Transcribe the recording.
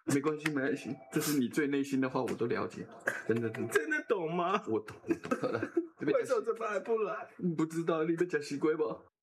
没关系，没关系，这是你最内心的话，我都了解，真的。 真的懂吗？ 我懂了。 为什么这边还不来？ 不知道你被讲习惯吧？